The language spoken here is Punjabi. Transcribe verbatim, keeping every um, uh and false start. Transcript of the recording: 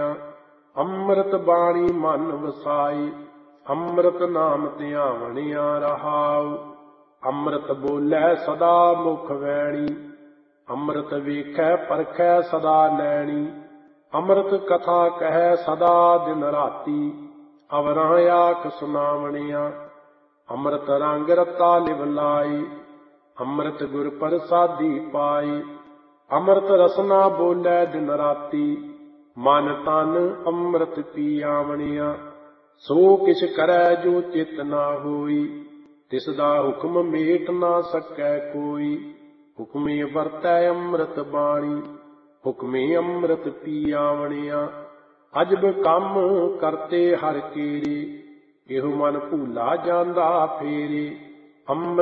ਵਣਿਆ। ਅੰਮ੍ਰਿਤ ਬਾਣੀ ਮਨ ਵਸਾਈ, ਅੰਮ੍ਰਿਤ ਨਾਮ ਧਿਆਵਣਿਆ ਰਹਾਉ। ਅੰਮ੍ਰਿਤ ਬੋਲੇ ਸਦਾ ਮੁਖ ਵੈਣੀ, ਅੰਮ੍ਰਿਤ ਵੇਖੈ ਪਰਖੈ ਸਦਾ ਨੈਣੀ। ਅੰਮ੍ਰਿਤ ਕਥਾ ਕਹਿ ਸਦਾ ਦਿਨ ਰਾਤੀ, ਅਵਰਾਂ ਆਖ ਸੁਨਾਵਣਿਆ। ਅੰਮ੍ਰਿਤ ਰੰਗ ਰਤਾ ਲਿਵ ਲਾਈ, ਅੰਮ੍ਰਿਤ ਗੁਰ ਪ੍ਰਸਾਦੀ ਪਾਈ। ਅੰਮ੍ਰਿਤ ਰਸਨਾ ਬੋਲੇ ਦਿਨ ਰਾਤੀ, ਮਨ ਤਨ ਅੰਮ੍ਰਿਤ ਪੀਆਵਣਿਆ। ਸੋ ਕਿਛ ਕਰੈ ਜੋ ਚਿਤ ਨਾ ਹੋਈ, ਤਿਸ ਦਾ ਹੁਕਮ ਮੇਟ ਨਾ ਸਕੈ ਕੋਈ। ਹੁਕਮੇ ਵਰਤੈ ਅੰਮ੍ਰਿਤ ਬਾਣੀ, ਹੁਕਮੇ ਅੰਮ੍ਰਿਤ ਪੀਆਵਣਿਆ। ਅਜਬ ਕੰਮ ਕਰਤੇ ਹਰ ਕੇਰੇ, ਇਹੋ ਮਨ ਭੂਲਾ ਜਾਂਦਾ ਫੇਰੇ। ਅੰਮ੍ਰਿਤ